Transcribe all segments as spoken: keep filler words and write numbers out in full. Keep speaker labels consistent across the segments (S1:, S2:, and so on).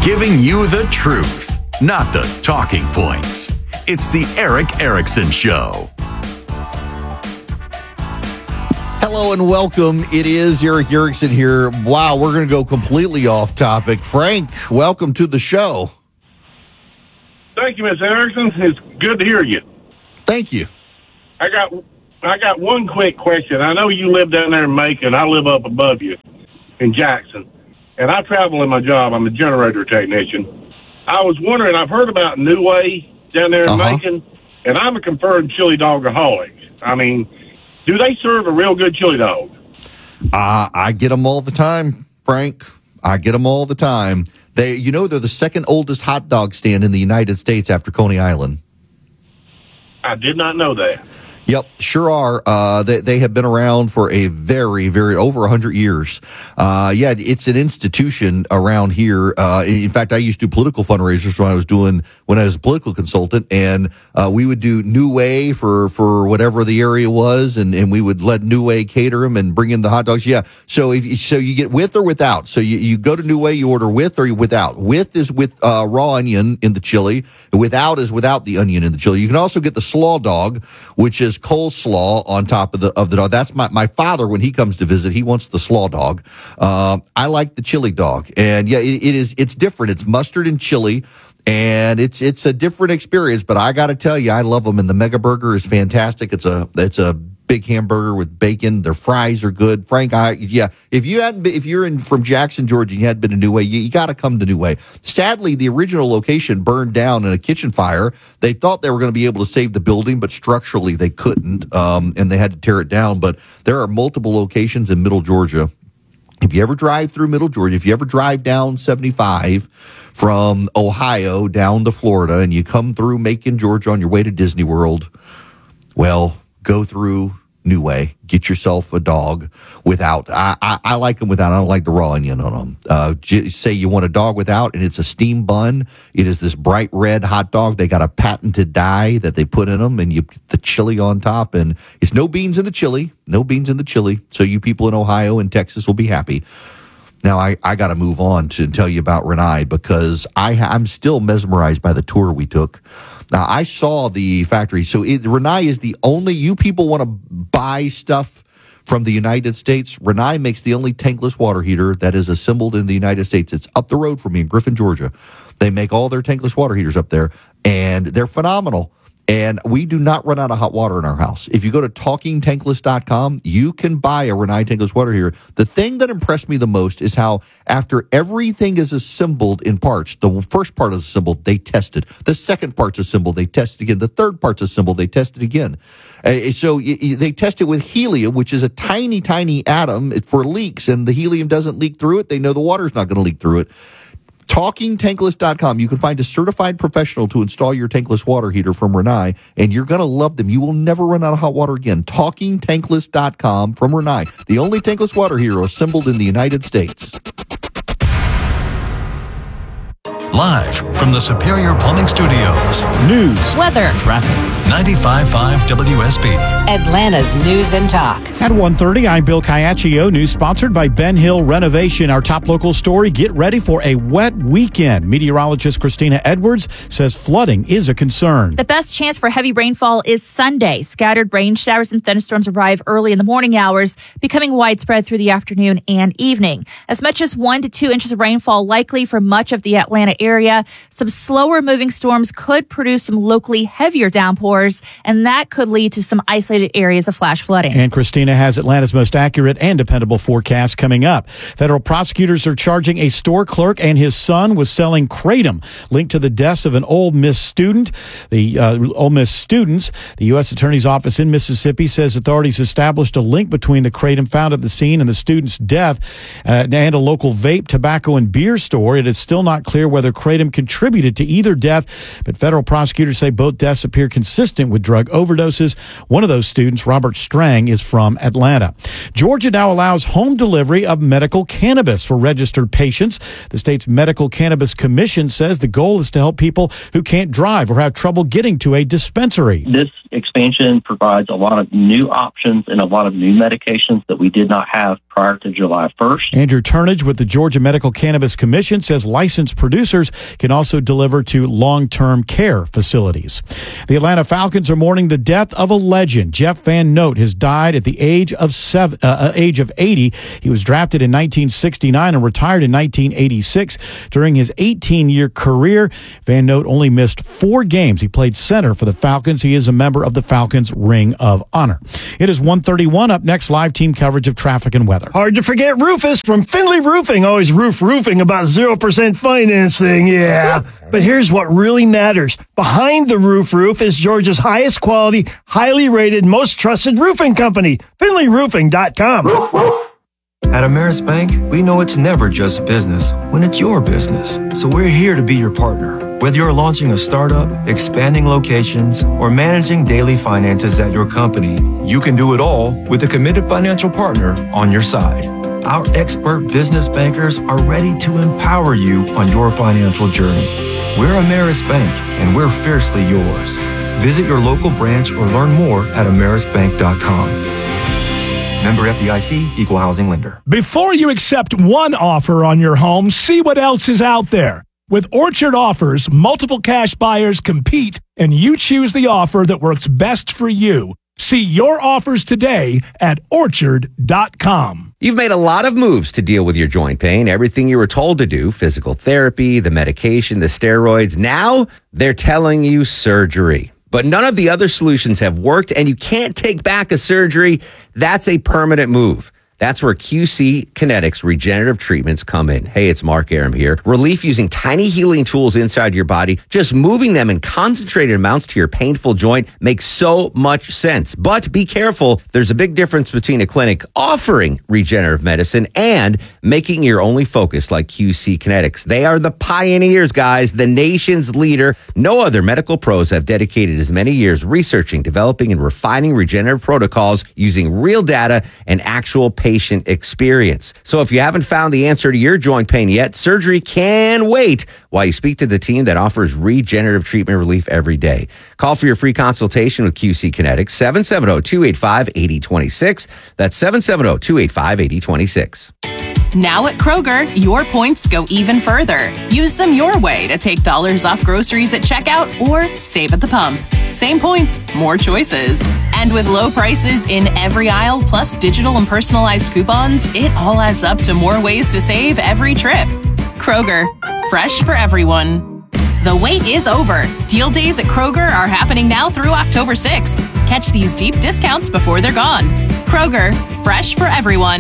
S1: Giving you the truth, not the talking points. It's the Erick Erickson Show.
S2: Hello and welcome. It is Erick Erickson here. Wow, we're going to go completely off topic. Frank, welcome to the show.
S3: Thank you, Miz Erickson. It's good to hear you.
S2: Thank you.
S3: I got I got one quick question. I know you live down there in Macon. I live up above you in Jackson. And I travel in my job. I'm a generator technician. I was wondering, I've heard about New Way down there in uh-huh. Macon, and I'm a confirmed chili dogaholic. I mean, do they serve a real good chili dog?
S2: Uh, I get them all the time, Frank. I get them all the time. They, you know, they're the second oldest hot dog stand in the United States after Coney Island.
S3: I did not know that.
S2: Yep, sure are. Uh, they, they have been around for a very, very, over one hundred years. Uh, yeah, it's an institution around here. Uh, in fact, I used to do political fundraisers when I was doing, when I was a political consultant, and uh, we would do New Way for, for whatever the area was, and, and we would let New Way cater them and bring in the hot dogs. Yeah, so if so you get with or without. So you, you go to New Way, you order with or without. With is with uh, raw onion in the chili. Without is without the onion in the chili. You can also get the slaw dog, which is coleslaw on top of the of the dog. That's my, my father, when he comes to visit, he wants the slaw dog. Uh, I like the chili dog. And yeah, it, it is, it's different. It's mustard and chili, and it's it's a different experience, but I got to tell you, I love them. And the Mega Burger is fantastic. It's a it's a big hamburger with bacon. Their fries are good. Frank, I yeah, if you hadn't been, if you're in from Jackson, Georgia, and you hadn't been to New Way, you, you got to come to New Way. Sadly, the original location burned down in a kitchen fire. They thought they were going to be able to save the building, but structurally they couldn't, um, and they had to tear it down. But there are multiple locations in Middle Georgia. If you ever drive through Middle Georgia, if you ever drive down seventy-five from Ohio down to Florida, and you come through Macon, Georgia on your way to Disney World, well, go through New Way, get yourself a dog without. I, I, I like them without. I don't like the raw onion on them. Uh, j- say you want a dog without, and it's a steam bun. It is this bright red hot dog. They got a patented dye that they put in them, and you put the chili on top. And it's no beans in the chili. No beans in the chili. So you people in Ohio and Texas will be happy. Now, I, I got to move on to tell you about Rinnai, because I, I'm still mesmerized by the tour we took. Now, I saw the factory. So it, Rinnai is the only, you people want to buy stuff from the United States. Rinnai makes the only tankless water heater that is assembled in the United States. It's up the road from me in Griffin, Georgia. They make all their tankless water heaters up there, and they're phenomenal. And we do not run out of hot water in our house. If you go to talking tankless dot com, you can buy a Rinnai tankless water heater. The thing that impressed me the most is how after everything is assembled in parts, the first part is assembled, they test it. The second part's assembled, they test it again. The third part's assembled, they test it again. Uh, so y- y- they test it with helium, which is a tiny, tiny atom for leaks, and the helium doesn't leak through it. They know the water's not going to leak through it. talking tankless dot com. You can find a certified professional to install your tankless water heater from Rinnai, and you're going to love them. You will never run out of hot water again. talking tankless dot com from Rinnai, the only tankless water heater assembled in the United States.
S1: Live from the Superior Plumbing Studios.
S4: News,
S5: weather,
S4: traffic.
S1: ninety-five point five W S B.
S5: Atlanta's News and Talk.
S4: At one thirty, I'm Bill Caiaccio. News sponsored by Ben Hill Renovation. Our top local story, get ready for a wet weekend. Meteorologist Christina Edwards says flooding is a concern.
S6: The best chance for heavy rainfall is Sunday. Scattered rain showers and thunderstorms arrive early in the morning hours, becoming widespread through the afternoon and evening. As much as one to two inches of rainfall likely for much of the Atlanta area. Some slower moving storms could produce some locally heavier downpours, and that could lead to some isolated areas of flash flooding.
S4: And Christina has Atlanta's most accurate and dependable forecast coming up. Federal prosecutors are charging a store clerk and his son with selling kratom linked to the deaths of an Ole Miss student. The uh, Ole Miss students, the U S Attorney's Office in Mississippi says authorities established a link between the kratom found at the scene and the student's death uh, and a local vape, tobacco, and beer store. It is still not clear whether kratom contributed to either death, but federal prosecutors say both deaths appear consistent with drug overdoses. One of those students, Robert Strang, is from Atlanta. Georgia now allows home delivery of medical cannabis for registered patients. The state's Medical Cannabis Commission says the goal is to help people who can't drive or have trouble getting to a dispensary.
S7: This expansion provides a lot of new options and a lot of new medications that we did not have prior to July first.
S4: Andrew Turnage with the Georgia Medical Cannabis Commission says licensed producers can also deliver to long-term care facilities. The Atlanta Falcons are mourning the death of a legend. Jeff Van Note has died at the age of seven, uh, age of eighty. He was drafted in nineteen sixty-nine and retired in nineteen eighty-six. During his eighteen-year career, Van Note only missed four games. He played center for the Falcons. He is a member of the Falcons Ring of Honor. It is one thirty-one. Up next, live team coverage of traffic and weather.
S8: Hard to forget Rufus from Finley Roofing. Always roof roofing about zero percent financing, yeah. But here's what really matters. Behind the roof roof is Georgia's highest quality, highly rated, most trusted roofing company, finley roofing dot com.
S9: Roof, roof. At Ameris Bank, we know it's never just business when it's your business. So we're here to be your partner. Whether you're launching a startup, expanding locations, or managing daily finances at your company, you can do it all with a committed financial partner on your side. Our expert business bankers are ready to empower you on your financial journey. We're Ameris Bank, and we're fiercely yours. Visit your local branch or learn more at ameris bank dot com. Member F D I C, Equal Housing Lender.
S10: Before you accept one offer on your home, see what else is out there. With Orchard Offers, multiple cash buyers compete, and you choose the offer that works best for you. See your offers today at orchard dot com.
S11: You've made a lot of moves to deal with your joint pain. Everything you were told to do, physical therapy, the medication, the steroids. Now they're telling you surgery. But none of the other solutions have worked, and you can't take back a surgery. That's a permanent move. That's where Q C Kinetics regenerative treatments come in. Hey, it's Mark Aram here. Relief using tiny healing tools inside your body. Just moving them in concentrated amounts to your painful joint makes so much sense. But be careful. There's a big difference between a clinic offering regenerative medicine and making your only focus like Q C Kinetics. They are the pioneers, guys, the nation's leader. No other medical pros have dedicated as many years researching, developing, and refining regenerative protocols using real data and actual patient patient experience. So if you haven't found the answer to your joint pain yet, surgery can wait while you speak to the team that offers regenerative treatment relief every day. Call for your free consultation with Q C Kinetics, seven seven zero, two eight five, eight zero two six. That's seven seven zero, two eight five, eight zero two six.
S12: Now at Kroger, your points go even further. Use them your way to take dollars off groceries at checkout or save at the pump. Same points, more choices. And with low prices in every aisle, plus digital and personalized coupons, it all adds up to more ways to save every trip. Kroger, fresh for everyone. The wait is over. Deal days at Kroger are happening now through October sixth. Catch these deep discounts before they're gone. Kroger, fresh for everyone.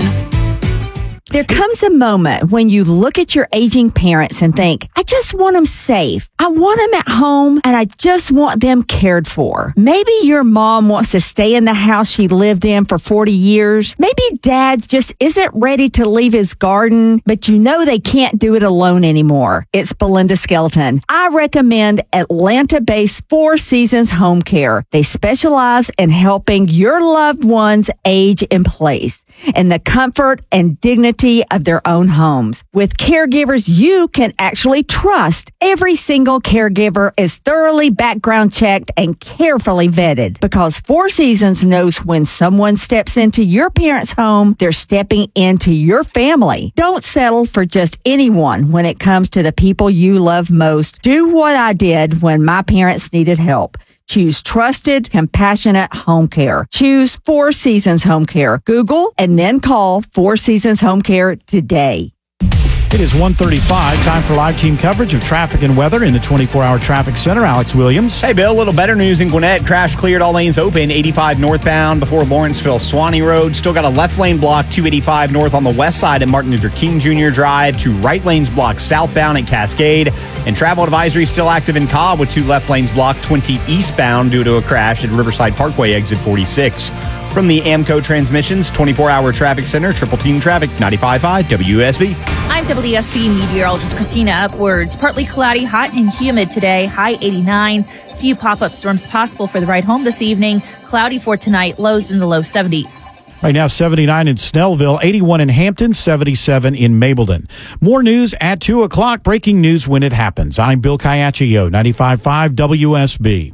S13: There comes a moment when you look at your aging parents and think, I just want them safe. I want them at home, and I just want them cared for. Maybe your mom wants to stay in the house she lived in for forty years. Maybe dad just isn't ready to leave his garden, but you know they can't do it alone anymore. It's Belinda Skelton. I recommend Atlanta-based Four Seasons Home Care. They specialize in helping your loved ones age in place in the comfort and dignity of their own homes. With caregivers you can actually trust, every single caregiver is thoroughly background checked and carefully vetted, because Four Seasons knows when someone steps into your parents' home, they're stepping into your family. Don't settle for just anyone when it comes to the people you love most. Do what I did when my parents needed help. Choose trusted, compassionate home care. Choose Four Seasons Home Care. Google and then call Four Seasons Home Care today.
S4: It is one thirty-five. Time for live team coverage of traffic and weather in the twenty-four hour traffic center. Alex Williams.
S14: Hey, Bill. A little better news in Gwinnett. Crash cleared, all lanes open. eighty-five northbound before Lawrenceville Swanee Road. Still got a left lane block, two eighty-five north on the west side at Martin Luther King Junior Drive. Two right lanes blocked southbound at Cascade. And travel advisory still active in Cobb with two left lanes blocked twenty eastbound due to a crash at Riverside Parkway exit forty-six. From the Amco Transmissions twenty-four hour Traffic Center, Triple Team Traffic, ninety-five point five W S B.
S6: I'm W S B meteorologist Christina Upwards. Partly cloudy, hot and humid today, high eighty-nine. Few pop-up storms possible for the ride home this evening. Cloudy for tonight, lows in the low seventies.
S4: Right now, seventy-nine in Snellville, eighty-one in Hampton, seventy-seven in Mableton. More news at two o'clock. Breaking news when it happens. I'm Bill Caiaccio, ninety-five point five W S B.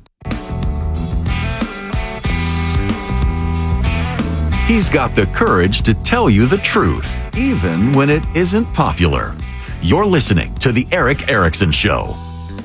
S1: He's got the courage to tell you the truth, even when it isn't popular. You're listening to The Erick Erickson Show.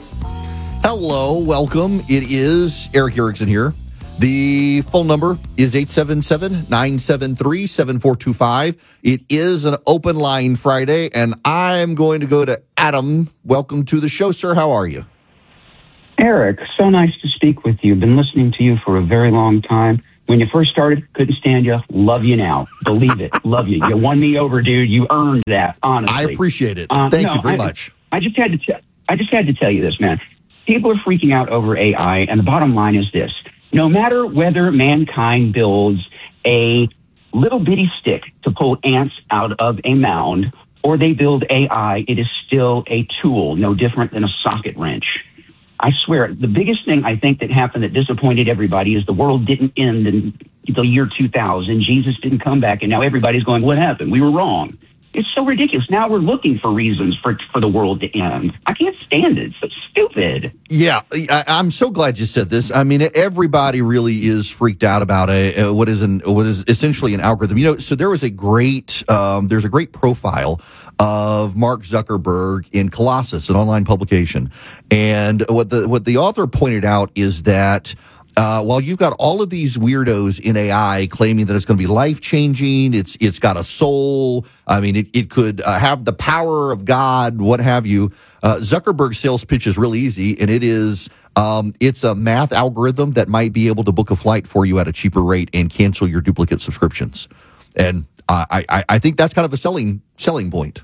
S2: Hello, welcome. It is Erick Erickson here. The phone number is eight seven seven, nine seven three, seven four two five. It is an open line Friday, and I'm going to go to Adam. Welcome to the show, sir. How are you?
S15: Eric, so nice to speak with you. Been listening to you for a very long time. When you first started, couldn't stand you. Love you now. Believe it. Love you. You won me over, dude. You earned that, honestly.
S2: I appreciate it.
S15: Um,
S2: Thank
S15: no,
S2: you very
S15: I,
S2: much.
S15: I just had to. T- I just had to tell you this, man. People are freaking out over A I, and the bottom line is this: no matter whether mankind builds a little bitty stick to pull ants out of a mound, or they build A I, it is still a tool, no different than a socket wrench. I swear, the biggest thing I think that happened that disappointed everybody is the world didn't end in the year two thousand. Jesus didn't come back, and now everybody's going, what happened? We were wrong. It's so ridiculous. Now we're looking for reasons for for the world to end. I can't stand it. It's so stupid.
S2: Yeah, I, I'm so glad you said this. I mean, everybody really is freaked out about a, a what is an what is essentially an algorithm. You know, so there was a great um, there's a great profile of Mark Zuckerberg in Colossus, an online publication, and what the what the author pointed out is that. Uh, while you've got all of these weirdos in A I claiming that it's going to be life-changing, it's it's got a soul, I mean, it, it could uh, have the power of God, what have you, uh, Zuckerberg's sales pitch is really easy, and it is um, it's a math algorithm that might be able to book a flight for you at a cheaper rate and cancel your duplicate subscriptions. And uh, I, I, I think that's kind of a selling selling point.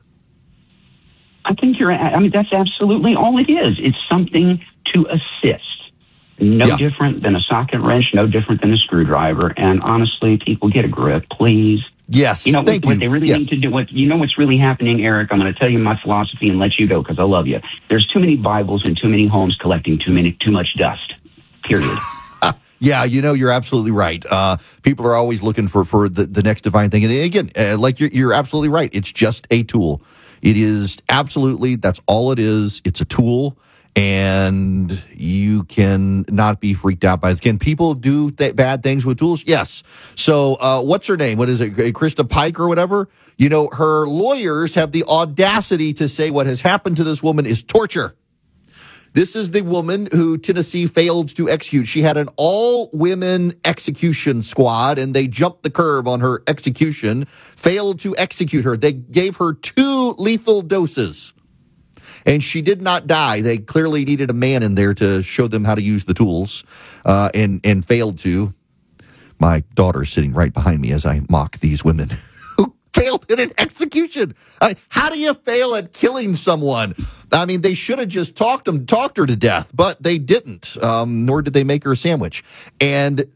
S15: I think you're, I mean, that's absolutely all it is. It's something to assist. No yeah. different than a socket wrench, no different than a screwdriver. And honestly, people, get a grip, please.
S2: Yes,
S15: you know
S2: thank
S15: what
S2: you.
S15: they really
S2: yes.
S15: need to do. What you know, what's really happening, Eric? I'm going to tell you my philosophy and let you go because I love you. There's too many Bibles in too many homes collecting too many too much dust. Period.
S2: Yeah, you know, you're absolutely right. Uh, people are always looking for for the, the next divine thing. And again, uh, like you're, you're absolutely right. It's just a tool. It is absolutely that's all it is. It's a tool. And you can not be freaked out by it. Can people do th- bad things with tools? Yes. So, uh, what's her name? What is it? Krista Pike or whatever? You know, her lawyers have the audacity to say what has happened to this woman is torture. This is the woman who Tennessee failed to execute. She had an all-women execution squad, and they jumped the curve on her execution, failed to execute her. They gave her two lethal doses. And she did not die. They clearly needed a man in there to show them how to use the tools, uh, and and failed to. My daughter's sitting right behind me as I mock these women who failed in an execution. I mean, how do you fail at killing someone? I mean, they should have just talked them, talked her to death, but they didn't. Um, nor did they make her a sandwich. And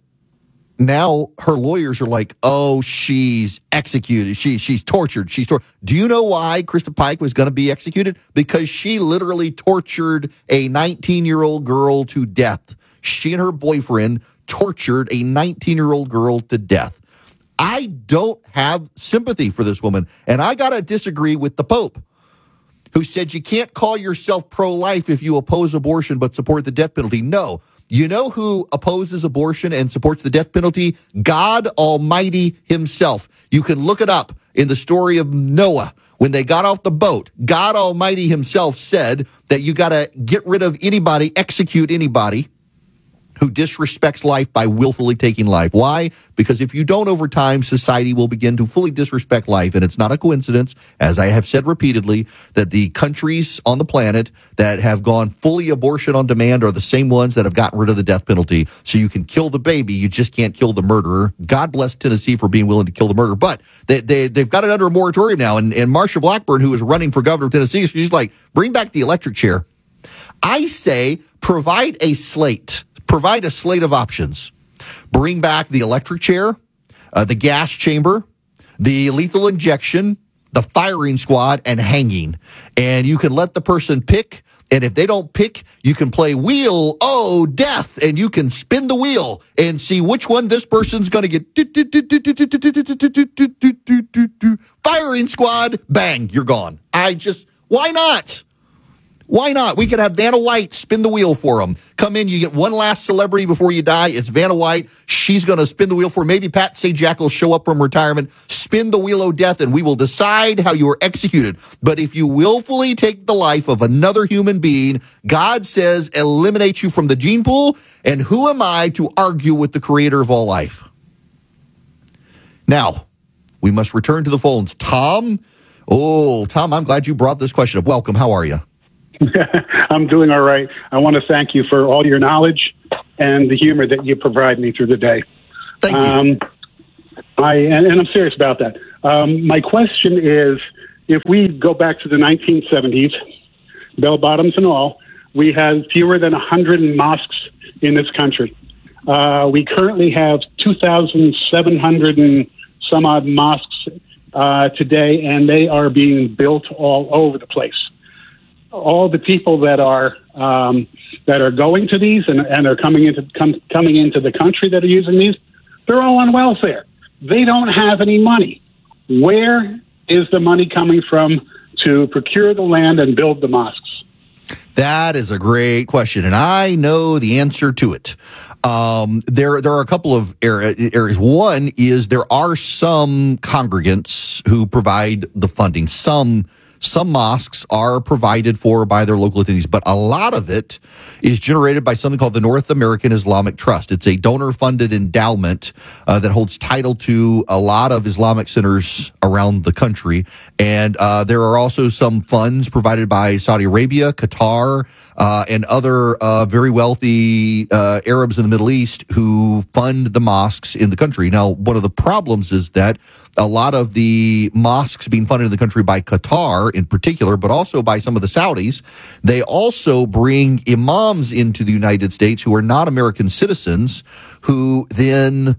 S2: now her lawyers are like, oh, she's executed. She she's tortured. She's tortured. Do you know why Krista Pike was going to be executed? Because she literally tortured a nineteen-year-old girl to death. She and her boyfriend tortured a nineteen-year-old girl to death. I don't have sympathy for this woman, and I got to disagree with the Pope, who said you can't call yourself pro-life if you oppose abortion but support the death penalty. No. You know who opposes abortion and supports the death penalty? God Almighty himself. You can look it up in the story of Noah. When they got off the boat, God Almighty himself said that you got to get rid of anybody, execute anybody who disrespects life by willfully taking life. Why? Because if you don't, over time, society will begin to fully disrespect life. And it's not a coincidence, as I have said repeatedly, that the countries on the planet that have gone fully abortion on demand are the same ones that have gotten rid of the death penalty. So you can kill the baby, you just can't kill the murderer. God bless Tennessee for being willing to kill the murderer. But they, they, they've got it under a moratorium now. And, and Marsha Blackburn, who is running for governor of Tennessee, she's like, bring back the electric chair. I say provide a slate. Provide a slate of options. Bring back the electric chair. uh, the gas chamber, the lethal injection, the firing squad, and hanging. And you can let the person pick. And if they don't pick, you can play Wheel O Death, and you can spin the wheel and see which one this person's going to get. Firing squad, bang, you're gone. I just, why not? Why not? We could have Vanna White spin the wheel for them. Come in, you get one last celebrity before you die. It's Vanna White. She's going to spin the wheel for maybe Pat Sajak will show up from retirement, spin the wheel of death, and we will decide how you are executed. But if you willfully take the life of another human being, God says eliminate you from the gene pool. And who am I to argue with the creator of all life? Now, we must return to the phones. Tom? Oh, Tom, I'm glad you brought this question up. Welcome. How are you?
S16: I'm doing all right. I want to thank you for all your knowledge and the humor that you provide me through the day.
S2: Thank you.
S16: Um, I, and, and I'm serious about that. Um, my question is, if we go back to the nineteen seventies, bell bottoms and all, we had fewer than one hundred mosques in this country. Uh, we currently have two thousand seven hundred and some odd mosques uh, today, and they are being built all over the place. All the people that are um, that are going to these and, and are coming into com, coming into the country that are using these, they're all on welfare. They don't have any money. Where is the money coming from to procure the land and build the mosques?
S2: That is a great question, and I know the answer to it. Um, there, there are a couple of areas. One is there are some congregants who provide the funding. Some Some mosques are provided for by their local entities, but a lot of it is generated by something called the North American Islamic Trust. It's a donor-funded endowment uh, that holds title to a lot of Islamic centers around the country. And uh, there are also some funds provided by Saudi Arabia, Qatar, uh, and other uh, very wealthy uh, Arabs in the Middle East who fund the mosques in the country. Now, one of the problems is that a lot of the mosques being funded in the country by Qatar in particular, but also by some of the Saudis, they also bring imams into the United States who are not American citizens, who then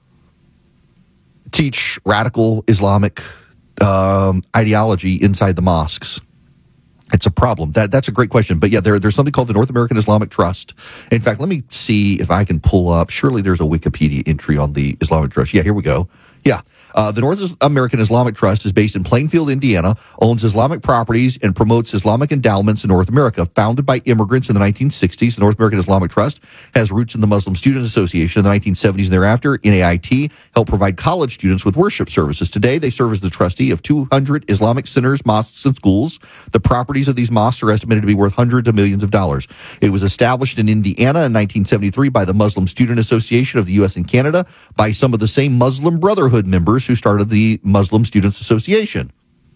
S2: teach radical Islamic um, ideology inside the mosques. It's a problem. That That's a great question. But yeah, there, there's something called the North American Islamic Trust. In fact, let me see if I can pull up. Surely there's a Wikipedia entry on the Islamic Trust. Yeah, here we go. Yeah. Uh, the North American Islamic Trust is based in Plainfield, Indiana, owns Islamic properties, and promotes Islamic endowments in North America. Founded by immigrants in the nineteen sixties, the North American Islamic Trust has roots in the Muslim Student Association in the nineteen seventies and thereafter. N A I T helped provide college students with worship services. Today, they serve as the trustee of two hundred Islamic centers, mosques, and schools. The properties of these mosques are estimated to be worth hundreds of millions of dollars. It was established in Indiana in nineteen seventy-three by the Muslim Student Association of the U S and Canada, by some of the same Muslim Brotherhood members who started the Muslim Students Association.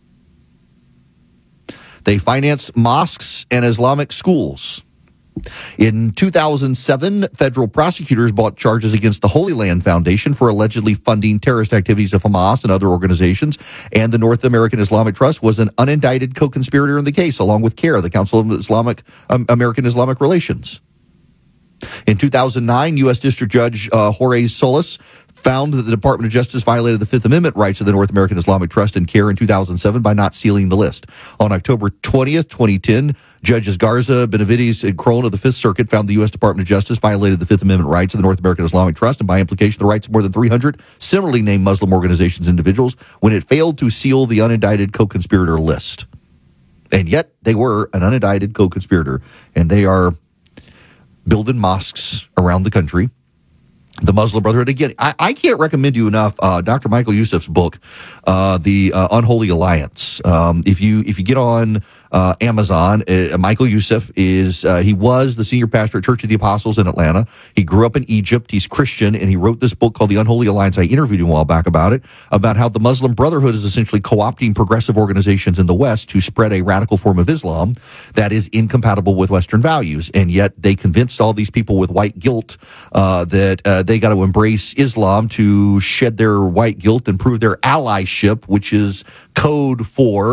S2: They finance mosques and Islamic schools. In two thousand seven, federal prosecutors brought charges against the Holy Land Foundation for allegedly funding terrorist activities of Hamas and other organizations, and the North American Islamic Trust was an unindicted co-conspirator in the case, along with CARE, the Council of Islamic um, American Islamic Relations. In two thousand nine, U S District Judge uh, Jorge Solis found that the Department of Justice violated the Fifth Amendment rights of the North American Islamic Trust and CARE in two thousand seven by not sealing the list. On October twentieth, twenty ten, Judges Garza, Benavides, and Crone of the Fifth Circuit found the U S Department of Justice violated the Fifth Amendment rights of the North American Islamic Trust and by implication the rights of more than three hundred similarly named Muslim organizations and individuals when it failed to seal the unindicted co-conspirator list. And yet they were an unindicted co-conspirator, and they are building mosques around the country. The Muslim Brotherhood. Again, I, I can't recommend you enough uh, Doctor Michael Youssef's book, uh, The uh, Unholy Alliance. Um, if you if you get on uh, Amazon, uh, Michael Youssef is, uh, he was the senior pastor at Church of the Apostles in Atlanta. He grew up in Egypt. He's Christian, and he wrote this book called The Unholy Alliance. I interviewed him a while back about it, about how the Muslim Brotherhood is essentially co-opting progressive organizations in the West to spread a radical form of Islam that is incompatible with Western values. And yet they convinced all these people with white guilt uh, that uh, they got to embrace Islam to shed their white guilt and prove their allyship, which is code for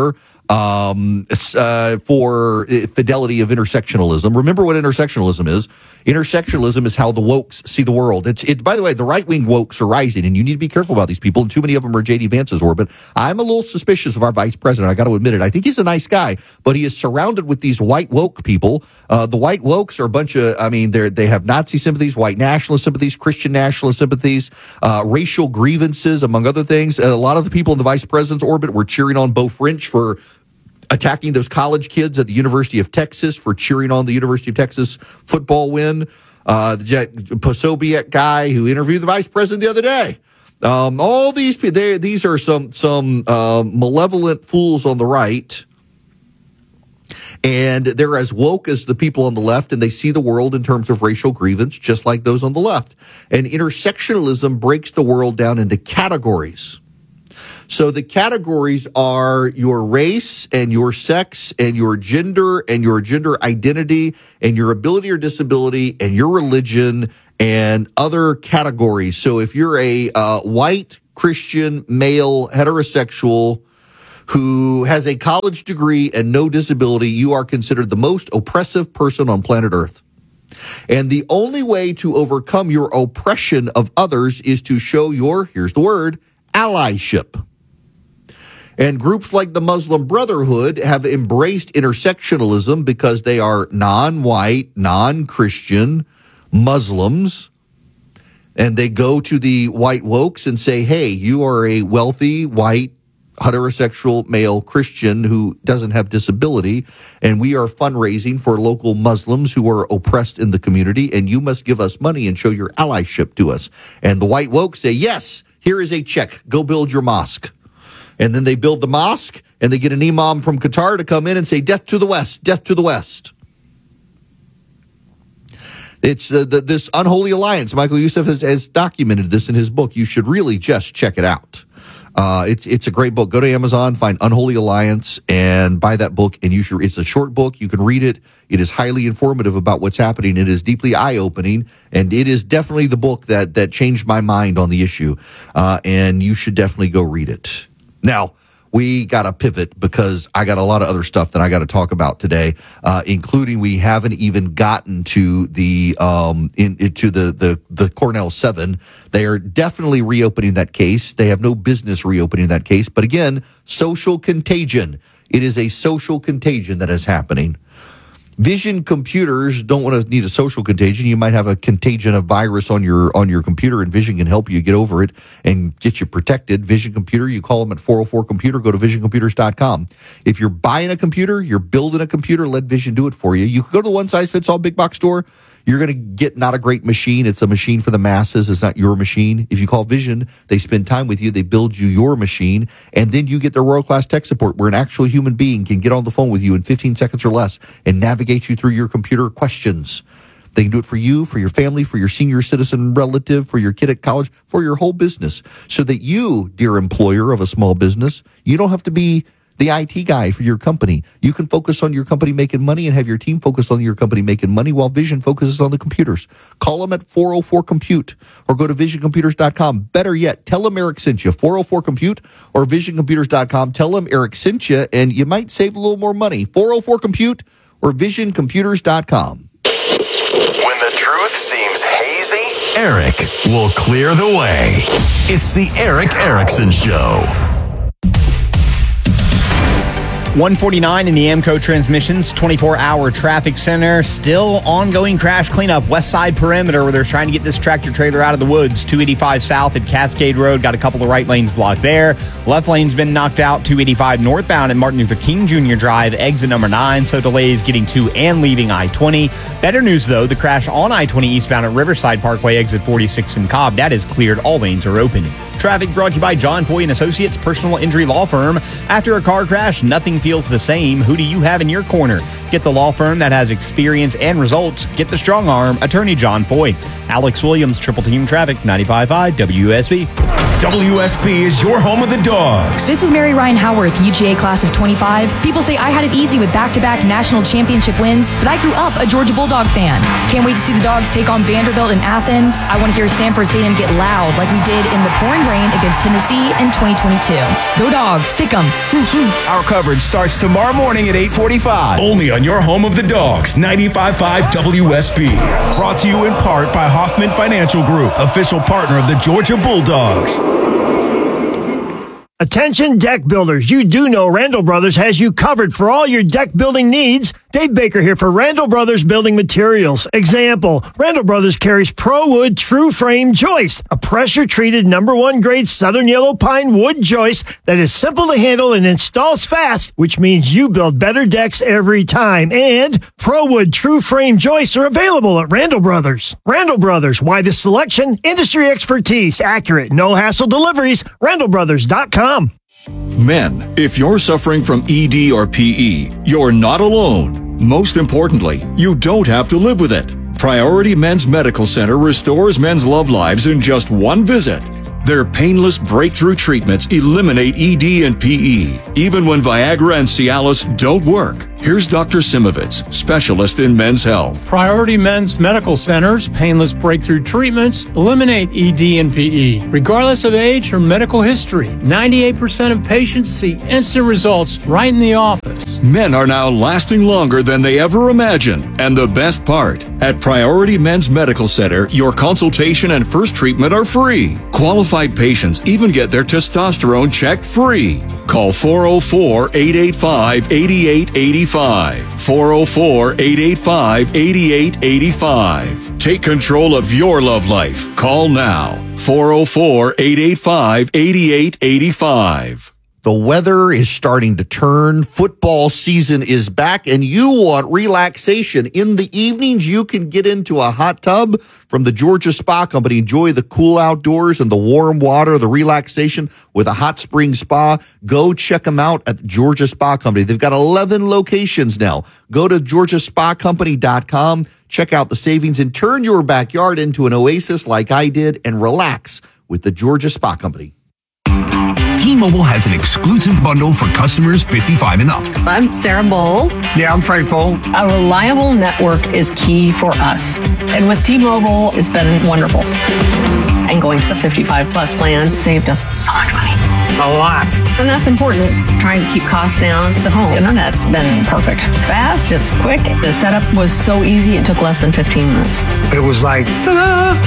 S2: um, uh, for fidelity of intersectionalism. Remember what intersectionalism is. Intersectionalism is how the wokes see the world. It's it. By the way, the right-wing wokes are rising, and you need to be careful about these people, and too many of them are J D Vance's orbit. I'm a little suspicious of our vice president. I got to admit it. I think he's a nice guy, but he is surrounded with these white woke people. Uh, the white wokes are a bunch of, I mean, they they have Nazi sympathies, white nationalist sympathies, Christian nationalist sympathies, uh, racial grievances, among other things. A lot of the people in the vice president's orbit were cheering on Beau French for attacking those college kids at the University of Texas, for cheering on the University of Texas football win. Uh, the Jack Posobiec guy who interviewed the vice president the other day. Um, all these people, they, these are some some uh, malevolent fools on the right, and they're as woke as the people on the left, and they see the world in terms of racial grievance, just like those on the left. And intersectionalism breaks the world down into categories. So the categories are your race and your sex and your gender and your gender identity and your ability or disability and your religion and other categories. So if you're a uh, white Christian male heterosexual who has a college degree and no disability, you are considered the most oppressive person on planet Earth. And the only way to overcome your oppression of others is to show your, here's the word, allyship. And groups like the Muslim Brotherhood have embraced intersectionalism because they are non-white, non-Christian Muslims. And they go to the white wokes and say, hey, you are a wealthy, white, heterosexual male Christian who doesn't have disability, and we are fundraising for local Muslims who are oppressed in the community, and you must give us money and show your allyship to us. And the white woke say, yes, here is a check. Go build your mosque. And then they build the mosque, and they get an imam from Qatar to come in and say, death to the West, death to the West. It's uh, the, this unholy alliance. Michael Youssef has, has documented this in his book. You should really just check it out. Uh, it's it's a great book. Go to Amazon, find Unholy Alliance, and buy that book. And you should. It's a short book. You can read it. It is highly informative about what's happening. It is deeply eye-opening, and it is definitely the book that that changed my mind on the issue. Uh, and you should definitely go read it. Now, we got to pivot because I got a lot of other stuff that I got to talk about today, uh, including we haven't even gotten to the um, in, into the, the the Cornell seven. They are definitely reopening that case. They have no business reopening that case. But again, social contagion. It is a social contagion that is happening. Vision computers don't want to need a social contagion. You might have a contagion of virus on your on your computer, and Vision can help you get over it and get you protected. Vision Computer, you call them at four oh four computer. Go to vision computers dot com. If you're buying a computer, you're building a computer, let Vision do it for you. You can go to the one-size-fits-all big box store. You're going to get not a great machine. It's a machine for the masses. It's not your machine. If you call Vision, they spend time with you. They build you your machine, and then you get their world-class tech support where an actual human being can get on the phone with you in fifteen seconds or less and navigate you through your computer questions. They can do it for you, for your family, for your senior citizen relative, for your kid at college, for your whole business, so that you, dear employer of a small business, you don't have to be the I T guy for your company. You can focus on your company making money and have your team focus on your company making money while Vision focuses on the computers. Call them at four oh four compute or go to vision computers dot com. Better yet, tell them Eric sent you. four oh four compute or vision computers dot com. Tell them Eric sent you, and you might save a little more money. four oh four compute or vision computers dot com.
S17: When the truth seems hazy,
S1: Eric will clear the way. It's the Eric Erickson Show.
S14: one forty-nine in the Amco Transmissions twenty-four hour traffic center. Still ongoing crash cleanup. West Side Perimeter, where they're trying to get this tractor trailer out of the woods. two eighty-five south at Cascade Road. Got a couple of right lanes blocked there. Left lane's been knocked out. two eighty-five northbound at Martin Luther King Junior Drive. Exit number nine. So delays getting to and leaving I twenty. Better news, though. The crash on I twenty eastbound at Riverside Parkway. Exit forty-six in Cobb. That is cleared. All lanes are open. Traffic brought to you by John Foy and Associates, personal injury law firm. After a car crash, nothing feels the same. Who do you have in your corner? Get the law firm that has experience and results. Get the strong arm, attorney John Foy. Alex Williams, Triple Team Traffic, ninety-five point five W S B.
S18: W S B is your home of the Dogs.
S19: This is Mary Ryan Howarth, U G A class of twenty-five. People say I had it easy with back-to-back national championship wins, but I grew up a Georgia Bulldog fan. Can't wait to see the Dogs take on Vanderbilt in Athens. I want to hear Sanford Stadium get loud like we did in the pouring rain against Tennessee in twenty twenty-two. Go Dogs, sick 'em.
S18: Our coverage starts tomorrow morning at eight forty-five. Only on your home of the Dogs, ninety-five point five W S B. Brought to you in part by Hoffman Financial Group, official partner of the Georgia Bulldogs.
S8: Attention deck builders, you do know Randall Brothers has you covered for all your deck building needs. Dave Baker here for Randall Brothers Building Materials. Example, Randall Brothers carries ProWood True Frame Joist, a pressure-treated number one grade Southern Yellow Pine wood joist that is simple to handle and installs fast, which means you build better decks every time. And ProWood True Frame Joists are available at Randall Brothers. Randall Brothers, widest selection, industry expertise, accurate, no-hassle deliveries, randall brothers dot com.
S20: Men, if you're suffering from E D or P E, you're not alone. Most importantly, you don't have to live with it. Priority Men's Medical Center restores men's love lives in just one visit. Their painless breakthrough treatments eliminate E D and P E, even when Viagra and Cialis don't work. Here's Doctor Simovitz, specialist in men's health.
S21: Priority Men's Medical Center's painless breakthrough treatments eliminate E D and P E, regardless of age or medical history. ninety-eight percent of patients see instant results right in the office.
S20: Men are now lasting longer than they ever imagined. And the best part, at Priority Men's Medical Center, your consultation and first treatment are free. Qualified patients even get their testosterone checked free. Call four oh four, eight eight five, eight eight eight five. four oh four, eight eight five, eight eight eight five. Take control of your love life. Call now. four oh four, eight eight five, eight eight eight five.
S2: The weather is starting to turn. Football season is back, and you want relaxation. In the evenings, you can get into a hot tub from the Georgia Spa Company. Enjoy the cool outdoors and the warm water, the relaxation with a hot spring spa. Go check them out at the Georgia Spa Company. They've got eleven locations now. Go to georgia spa company dot com. Check out the savings and turn your backyard into an oasis like I did and relax with the Georgia Spa Company.
S22: T-Mobile has an exclusive bundle for customers fifty-five and up.
S23: I'm Sarah Bowl.
S22: Yeah, I'm Frank Bowl.
S23: A reliable network is key for us. And with T-Mobile, it's been wonderful. And going to the fifty-five plus plan saved us so much money.
S22: A lot.
S23: And that's important. Trying to keep costs down. The home internet's been perfect. It's fast, it's quick. The setup was so easy, it took less than fifteen minutes.
S22: It was like, ta-da!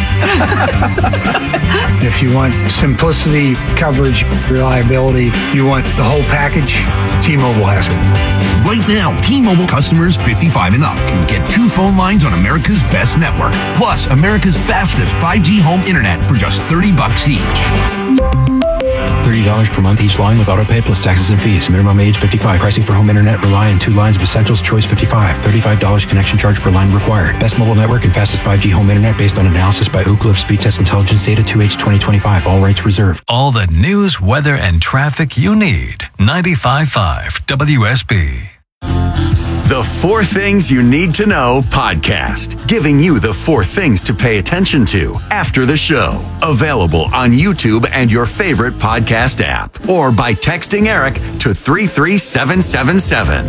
S22: If you want simplicity, coverage, reliability, you want the whole package, T-Mobile has it. Right now, T-Mobile customers fifty-five and up can get two phone lines on America's best network, plus America's fastest five G home internet for just thirty bucks each.
S24: thirty dollars per month each line with auto pay plus taxes and fees. Minimum age fifty-five. Pricing for home internet rely on two lines of Essentials. Choice fifty-five. thirty-five dollars connection charge per line required. Best mobile network and fastest five G home internet based on analysis by Ookla of Speed Test Intelligence data two H twenty twenty-five. All rates reserved.
S25: All the news, weather, and traffic you need. ninety-five point five W S B.
S1: The Four Things You Need to Know podcast, giving you the four things to pay attention to after the show. Available on YouTube and your favorite podcast app, or by texting Eric to three three seven seven seven.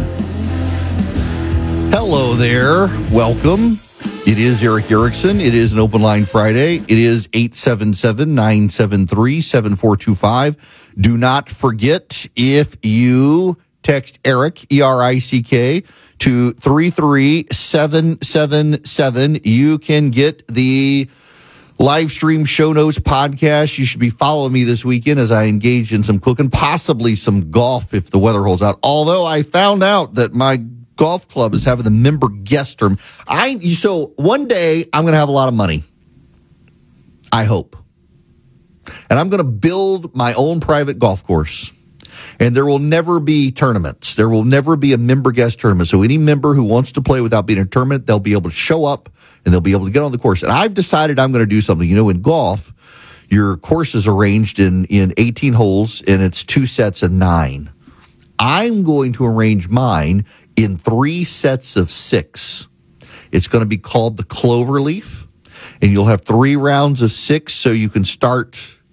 S2: Hello there. Welcome. It is Eric Erickson. It is an Open Line Friday. It is eight seven seven, nine seven three, seven four two five. Do not forget, if you text Eric, E R I C K, to three three seven seven seven, you can get the live stream show notes podcast. You should be following me this weekend as I engage in some cooking, possibly some golf if the weather holds out. Although I found out that my golf club is having the member guest term. I so one day I'm going to have a lot of money. I hope. And I'm going to build my own private golf course. And there will never be tournaments. There will never be a member guest tournament. So any member who wants to play without being in a tournament, they'll be able to show up and they'll be able to get on the course. And I've decided I'm going to do something. You know, in golf, your course is arranged in, in eighteen holes and it's two sets of nine. I'm going to arrange mine in three sets of six. It's going to be called the Cloverleaf, and you'll have three rounds of six, so you can start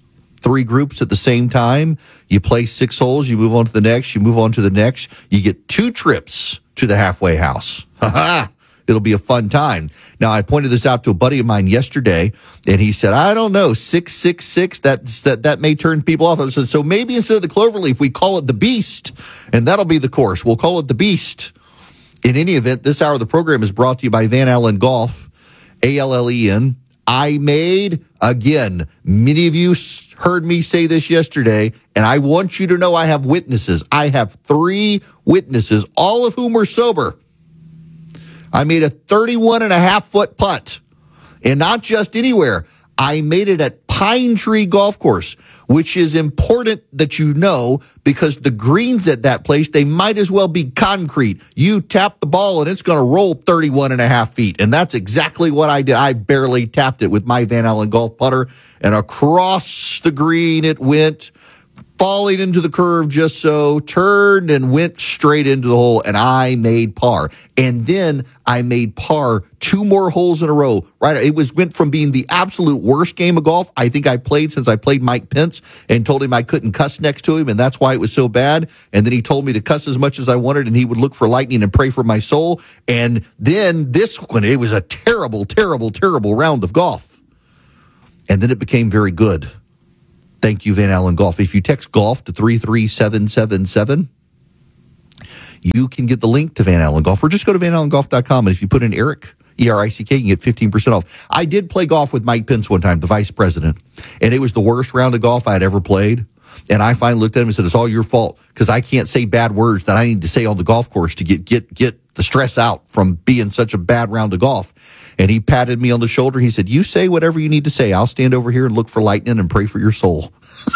S2: three groups at the same time. You play six holes, you move on to the next, you move on to the next. You get two trips to the halfway house. Ha ha! It'll be a fun time. Now, I pointed this out to a buddy of mine yesterday, and he said, I don't know, six six six, that's, that, that may turn people off. I said, so maybe instead of the Cloverleaf, we call it the Beast, and that'll be the course. We'll call it the Beast. In any event, this hour of the program is brought to you by Van Allen Golf, A L L E N. I made, again, many of you heard me say this yesterday, and I want you to know I have witnesses. I have three witnesses, all of whom are sober. I made a thirty-one and a half foot putt, and not just anywhere. I made it at Pine Tree Golf Course, which is important that you know because the greens at that place, they might as well be concrete. You tap the ball and it's going to roll thirty-one and a half feet. And that's exactly what I did. I barely tapped it with my Van Allen golf putter, and across the green it went, falling into the curve just so, turned and went straight into the hole, and I made par. And then I made par two more holes in a row. Right? It was went from being the absolute worst game of golf I think I played since I played Mike Pence and told him I couldn't cuss next to him, and that's why it was so bad. And then he told me to cuss as much as I wanted, and he would look for lightning and pray for my soul. And then this one, it was a terrible, terrible, terrible round of golf. And then it became very good. Thank you, Van Allen Golf. If you text golf to three three seven seven seven, you can get the link to Van Allen Golf, or just go to van allen golf dot com, and if you put in Eric, E R I C K, you can get fifteen percent off. I did play golf with Mike Pence one time, the vice president, and it was the worst round of golf I had ever played. And I finally looked at him and said, it's all your fault, because I can't say bad words that I need to say on the golf course to get get get the stress out from being such a bad round of golf. And he patted me on the shoulder. He said, you say whatever you need to say. I'll stand over here and look for lightning and pray for your soul.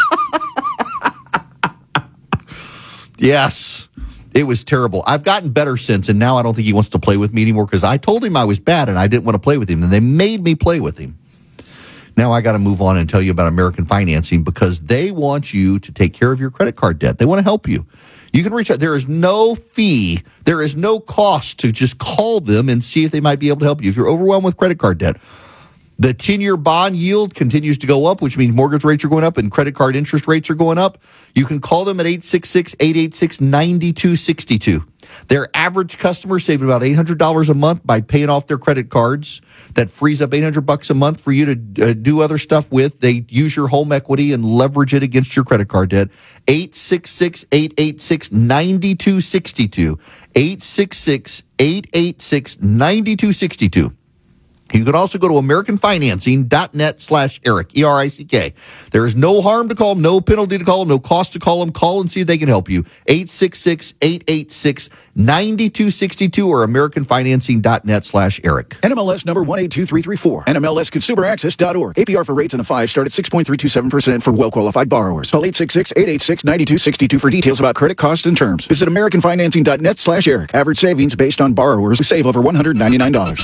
S2: Yes, it was terrible. I've gotten better since, and now I don't think he wants to play with me anymore because I told him I was bad and I didn't want to play with him, and they made me play with him. Now I got to move on and tell you about American Financing because they want you to take care of your credit card debt. They want to help you. You can reach out. There is no fee. There is no cost to just call them and see if they might be able to help you. If you're overwhelmed with credit card debt, the ten-year bond yield continues to go up, which means mortgage rates are going up and credit card interest rates are going up. You can call them at eight six six, eight eight six, nine two six two. Their average customer saving about eight hundred dollars a month by paying off their credit cards. That frees up eight hundred bucks a month for you to uh, do other stuff with. They use your home equity and leverage it against your credit card debt. eight six six, eight eight six, nine two six two. eight six six, eight eight six, nine two six two. You can also go to american financing dot net slash Eric, E R I C K. There is no harm to call them, no penalty to call them, no cost to call them. Call and see if they can help you. eight six six, eight eight six, nine two six two or american financing dot net slash Eric.
S3: N M L S number one eight two three three four. N M L S consumer access dot org. A P R for rates in the five start at six point three two seven percent for well-qualified borrowers. Call eight six six, eight eight six, nine two six two for details about credit costs and terms. Visit american financing dot net slash Eric. Average savings based on borrowers who save over one hundred ninety-nine dollars.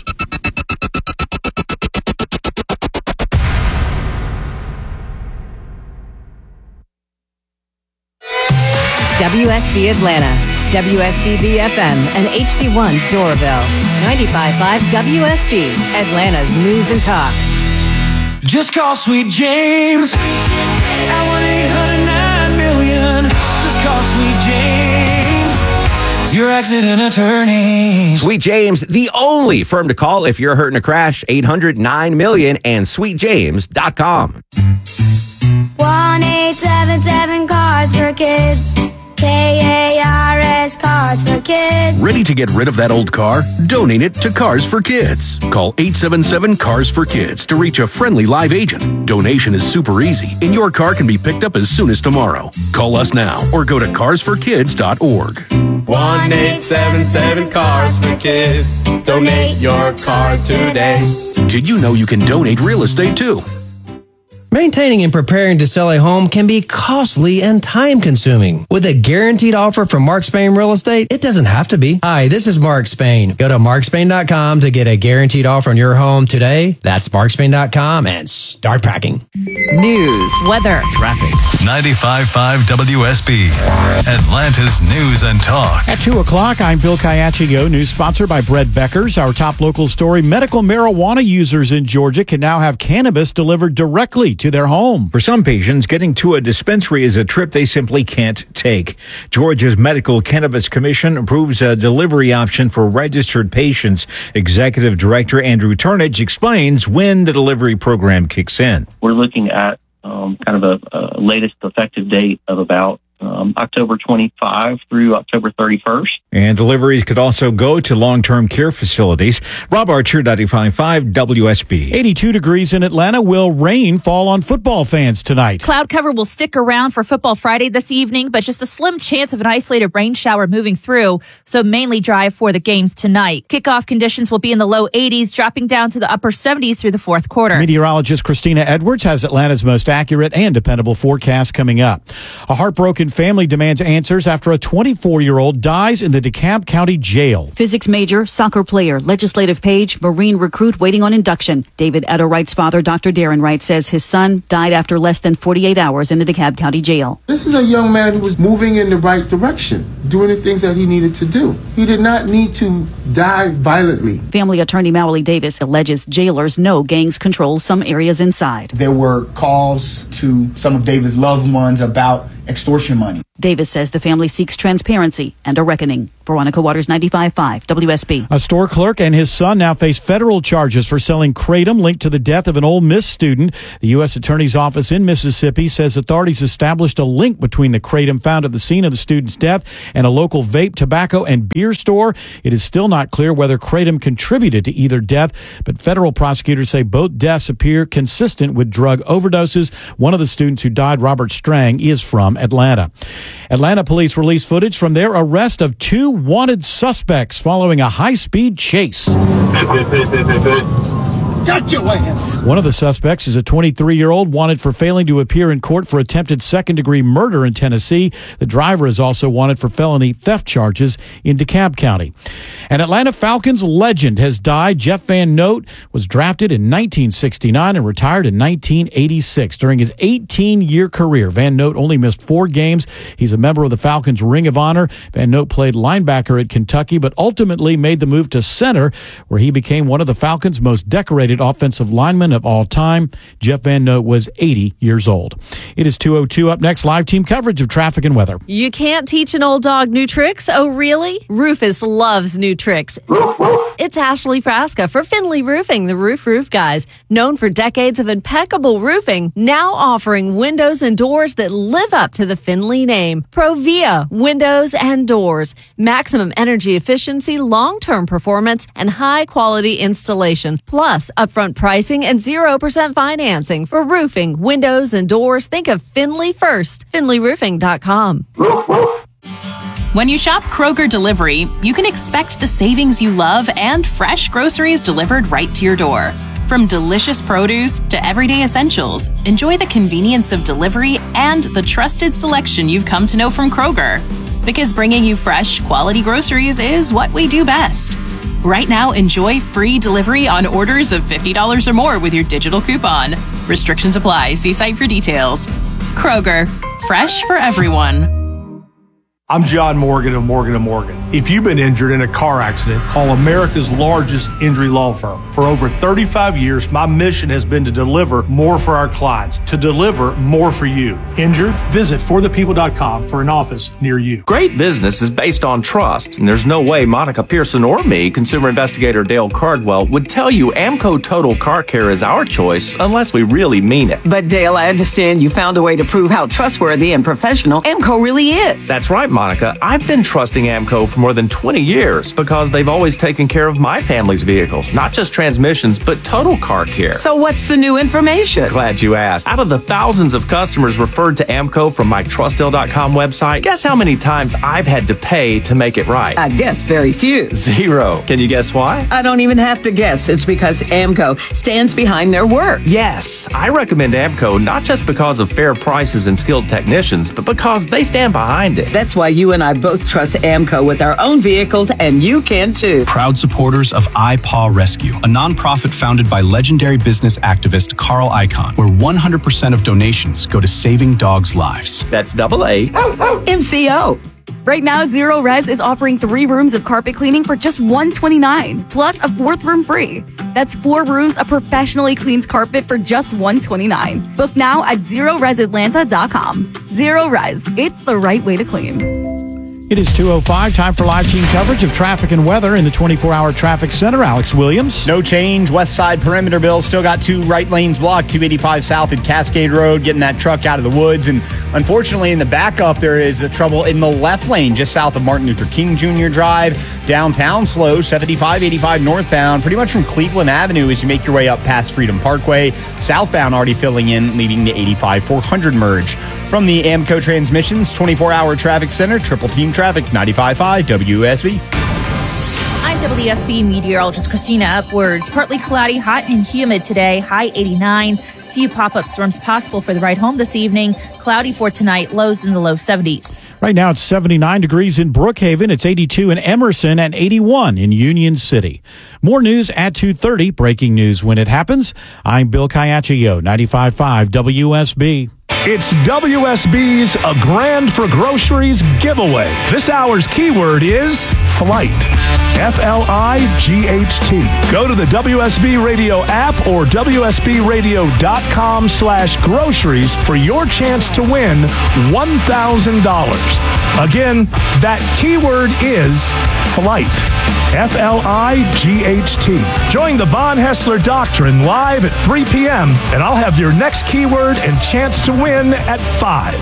S5: W S B Atlanta, W S B B F M, and H D one Doraville. ninety-five point five W S B, Atlanta's news and talk.
S7: Just call Sweet James at one eight hundred nine million. Just call Sweet James, your accident attorney.
S11: Sweet James, the only firm to call if you're hurt in a crash. eight hundred nine million and sweet james dot com.
S9: one eight seven seven Cars for Kids. K A R S Cards for Kids.
S18: Ready to get rid of that old car? Donate it to Cars for Kids. Call eight seven seven, Cars for Kids to reach a friendly live agent. Donation is super easy, and your car can be picked up as soon as tomorrow. Call us now or go to cars for kids dot org.
S10: one eight seven seven Cars for Kids. Donate your car today.
S18: Did you know you can donate real estate too?
S26: Maintaining and preparing to sell a home can be costly and time-consuming. With a guaranteed offer from Mark Spain Real Estate, it doesn't have to be. Hi, this is Mark Spain. Go to mark spain dot com to get a guaranteed offer on your home today. That's mark spain dot com and start packing.
S5: News, weather,
S25: traffic. ninety-five point five W S B, Atlanta's news and talk.
S4: At two o'clock, I'm Bill Kayachigo, news sponsored by Bread Beckers. Our top local story, medical marijuana users in Georgia can now have cannabis delivered directly to their home.
S6: For some patients, getting to a dispensary is a trip they simply can't take. Georgia's Medical Cannabis Commission approves a delivery option for registered patients. Executive Director Andrew Turnage explains when the delivery program kicks in.
S12: We're looking at um, kind of a, a latest effective date of about Um, October twenty-fifth through October thirty-first.
S6: And deliveries could also go to long-term care facilities. Rob Archer, ninety-five point five W S B.
S4: eighty-two degrees in Atlanta. Will rain fall on football fans tonight?
S13: Cloud cover will stick around for Football Friday this evening, but just a slim chance of an isolated rain shower moving through, so mainly dry for the games tonight. Kickoff conditions will be in the low eighties, dropping down to the upper seventies through the fourth quarter.
S4: Meteorologist Christina Edwards has Atlanta's most accurate and dependable forecast coming up. A heartbroken family demands answers after a twenty-four-year-old dies in the DeKalb County Jail.
S15: Physics major, soccer player, legislative page, Marine recruit waiting on induction. David Edo Wright's father, Doctor Darren Wright, says his son died after less than forty-eight hours in the DeKalb County Jail.
S16: This is a young man who was moving in the right direction, doing the things that he needed to do. He did not need to die violently.
S15: Family attorney Mowley Davis alleges jailers know gangs control some areas inside.
S17: There were calls to some of David's loved ones about extortion money.
S15: Davis says the family seeks transparency and a reckoning. Veronica Waters, ninety-five point five W S B.
S4: A store clerk and his son now face federal charges for selling kratom linked to the death of an Ole Miss student. The U S Attorney's Office in Mississippi says authorities established a link between the kratom found at the scene of the student's death and a local vape, tobacco, and beer store. It is still not clear whether kratom contributed to either death, but federal prosecutors say both deaths appear consistent with drug overdoses. One of the students who died, Robert Strang, is from Atlanta. Atlanta police released footage from their arrest of two wanted suspects following a high-speed chase.
S17: Got your ass.
S4: One of the suspects is a twenty-three-year-old wanted for failing to appear in court for attempted second-degree murder in Tennessee. The driver is also wanted for felony theft charges in DeKalb County. An Atlanta Falcons legend has died. Jeff Van Note was drafted in nineteen sixty-nine and retired in nineteen eighty-six. During his eighteen-year career, Van Note only missed four games. He's a member of the Falcons Ring of Honor. Van Note played linebacker at Kentucky, but ultimately made the move to center, where he became one of the Falcons' most decorated offensive linemen of all time. Jeff Van Note was eighty years old. It is two oh two. Up next, live team coverage of traffic and weather.
S13: You can't teach an old dog new tricks? Oh, really? Rufus loves new tricks. It's Ashley Frasca for Finley Roofing, the Roof Roof Guys. Known for decades of impeccable roofing, now offering windows and doors that live up to the Finley name. Provia Windows and Doors. Maximum energy efficiency, long-term performance, and high-quality installation. Plus, upfront pricing and zero percent financing for roofing, windows, and doors. Think of Finley first. Finley Roofing dot com.
S27: When you shop Kroger Delivery, you can expect the savings you love and fresh groceries delivered right to your door. From delicious produce to everyday essentials, enjoy the convenience of delivery and the trusted selection you've come to know from Kroger. Because bringing you fresh, quality groceries is what we do best. Right now, enjoy free delivery on orders of fifty dollars or more with your digital coupon. Restrictions apply. See site for details. Kroger, fresh for everyone.
S28: I'm John Morgan of Morgan and Morgan. If you've been injured in a car accident, call America's largest injury law firm. For over thirty-five years, my mission has been to deliver more for our clients, to deliver more for you. Injured? Visit for the people dot com for an office near you.
S29: Great business is based on trust, and there's no way Monica Pearson or me, consumer investigator Dale Cardwell, would tell you Amco Total Car Care is our choice unless we really mean it.
S30: But Dale, I understand you found a way to prove how trustworthy and professional Amco really is.
S29: That's right, Monica. I've been trusting Amco for more than twenty years because they've always taken care of my family's vehicles, not just transmissions, but total car care.
S30: So what's the new information?
S29: Glad you asked. Out of the thousands of customers referred to Amco from my trust dale dot com website, guess how many times I've had to pay to make it right?
S30: I guess very few.
S29: Zero. Can you guess why?
S30: I don't even have to guess. It's because Amco stands behind their work.
S29: Yes, I recommend Amco not just because of fair prices and skilled technicians, but because they stand behind it.
S30: That's why you and I both trust Amco with our own vehicles, and you can too.
S31: Proud supporters of iPaw Rescue, a nonprofit founded by legendary business activist Carl Icahn, where one hundred percent of donations go to saving dogs' lives.
S29: That's double A.
S30: M C O.
S1: Right now, Zero Res is offering three rooms of carpet cleaning for just one hundred twenty-nine dollars, plus a fourth room free. That's four rooms of professionally cleaned carpet for just one hundred twenty-nine dollars. Book now at zero res atlanta dot com. Zero Res, it's the right way to clean.
S4: It is two oh five, time for live team coverage of traffic and weather in the twenty-four hour traffic center. Alex Williams.
S17: No change. West side perimeter, Bill. Still got two right lanes blocked. two eighty-five south at Cascade Road, getting that truck out of the woods. And unfortunately, in the backup, there is a trouble in the left lane just south of Martin Luther King Junior Drive. Downtown slow, seventy-five eighty-five northbound, pretty much from Cleveland Avenue as you make your way up past Freedom Parkway. Southbound already filling in, leaving the eighty-five four hundred merge. From the Amco Transmissions twenty-four hour traffic center, Triple Team Traffic, ninety-five point five W S B.
S2: I'm W S B meteorologist Christina Upwards. Partly cloudy, hot and humid today, high eighty-nine. Few pop-up storms possible for the ride home this evening. Cloudy for tonight, lows in the low seventies.
S4: Right now it's seventy-nine degrees in Brookhaven. It's eighty-two in Emerson and eighty-one in Union City. More news at two thirty. Breaking news when it happens. I'm Bill Caiaccio, ninety-five point five W S B.
S18: It's W S B's A Grand for Groceries giveaway. This hour's keyword is flight. F L I G H T. Go to the W S B Radio app or W S B radio dot com slash groceries for your chance to win one thousand dollars. Again, that keyword is flight. F L I G H T. Join the Von Hessler Doctrine live at three p.m. and I'll have your next keyword and chance to win at five.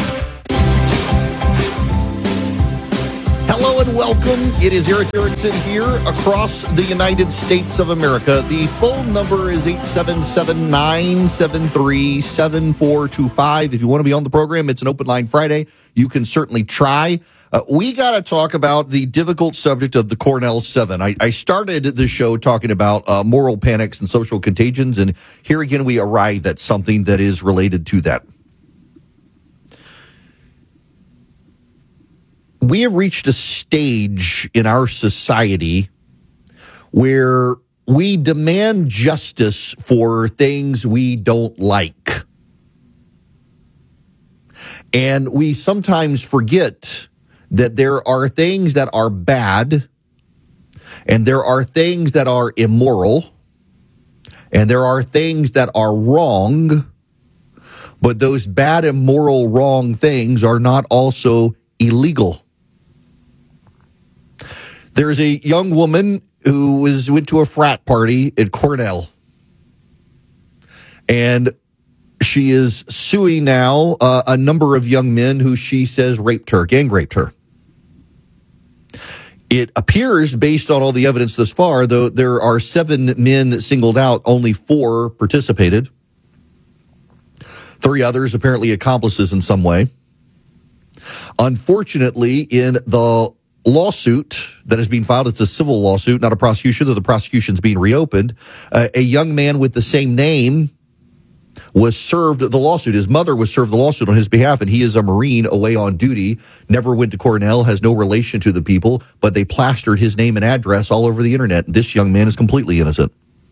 S3: Hello and welcome. It is Eric Erickson here across the United States of America. The phone number is eight seven seven, nine seven three, seven four two five. If you want to be on the program, it's an open line Friday. You can certainly try. Uh, we got to talk about the difficult subject of the Cornell Seven. I, I started the show talking about uh, moral panics and social contagions, and here again we arrive at something that is related to that. We have reached a stage in our society where we demand justice for things we don't like. And we sometimes forget that there are things that are bad, and there are things that are immoral, and there are things that are wrong, but those bad, immoral, wrong things are not also illegal. There's a young woman who was went to a frat party at Cornell, and she is suing now uh, a number of young men who she says raped her, gang raped her. It appears, based on all the evidence thus far, though there are seven men singled out, only four participated. Three others apparently accomplices in some way. Unfortunately, in the lawsuit that is being filed, it's a civil lawsuit, not a prosecution, though the prosecution's being reopened. Uh, a young man with the same name was served the lawsuit. His mother was served the lawsuit on his behalf, and he is a Marine away on duty, never went to Cornell, has no relation to the people, but they plastered his name and address all over the internet. This young man is completely innocent.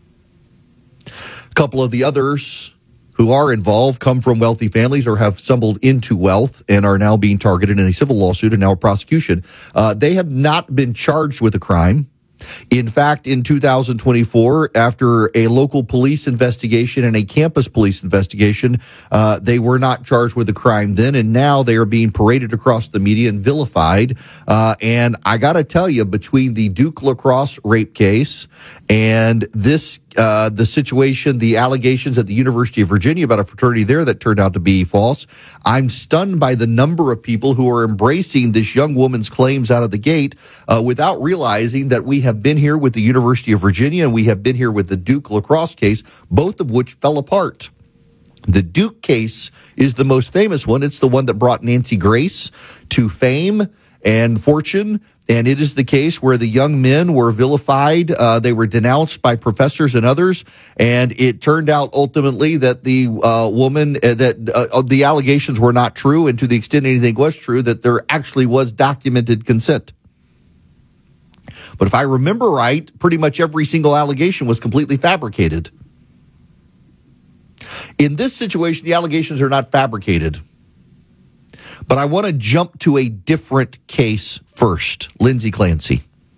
S3: A couple of the others who are involved come from wealthy families or have stumbled into wealth and are now being targeted in a civil lawsuit and now a prosecution. Uh, they have not been charged with a crime. In fact, in two thousand twenty-four, after a local police investigation and a campus police investigation, uh, they were not charged with a crime then, and now they are being paraded across the media and vilified. Uh, and I got to tell you, between the Duke lacrosse rape case and this, uh, the situation, the allegations at the University of Virginia about a fraternity there that turned out to be false, I'm stunned by the number of people who are embracing this young woman's claims out of the gate uh, without realizing that we have been here with the University of Virginia and we have been here with the Duke lacrosse case, both of which fell apart. The Duke case is the most famous one. It's the one that brought Nancy Grace to fame and fortune. And it is the case where the young men were vilified. Uh, they were denounced by professors and others. And it turned out ultimately that the uh, woman, uh, that uh, the allegations were not true. And to the extent anything was true, that there actually was documented consent. But if I remember right, pretty much every single allegation was completely fabricated. In this situation, the allegations are not fabricated. But I want to jump to a different case first. Lindsay Clancy.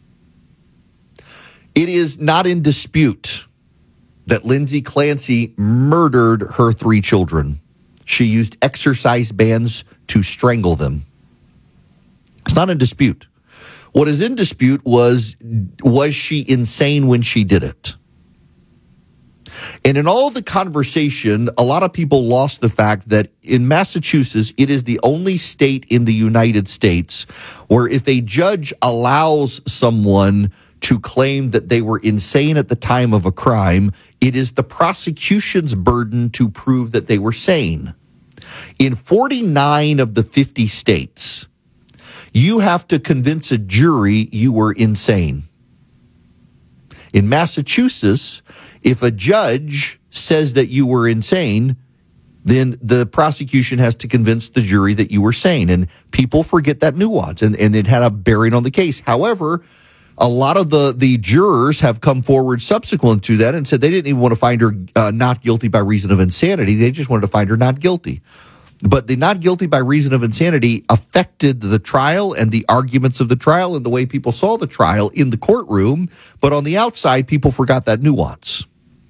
S3: It is not in dispute that Lindsay Clancy murdered her three children. She used exercise bands to strangle them. It's not in dispute. What is in dispute was, was she insane when she did it? And in all the conversation, a lot of people lost the fact that in Massachusetts, it is the only state in the United States where if a judge allows someone to claim that they were insane at the time of a crime, it is the prosecution's burden to prove that they were sane. In forty-nine of the fifty states, you have to convince a jury you were insane. In Massachusetts, if a judge says that you were insane, then the prosecution has to convince the jury that you were sane. And people forget that nuance, and, and it had a bearing on the case. However, a lot of the, the jurors have come forward subsequent to that and said they didn't even want to find her uh, not guilty by reason of insanity. They just wanted to find her not guilty. But the not guilty by reason of insanity affected the trial and the arguments of the trial and the way people saw the trial in the courtroom. But on the outside, people forgot that nuance.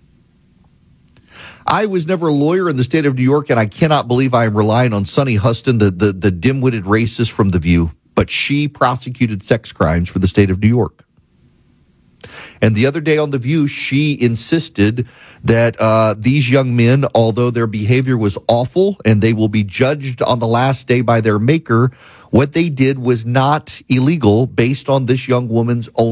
S3: I was never a lawyer in the state of New York, and I cannot believe I am relying on Sunny Huston, the, the, the dim-witted racist from The View. But she prosecuted sex crimes for the state of New York. And the other day on The View, she insisted that uh, these young men, although their behavior was awful and they will be judged on the last day by their maker, what they did was not illegal based on this young woman's own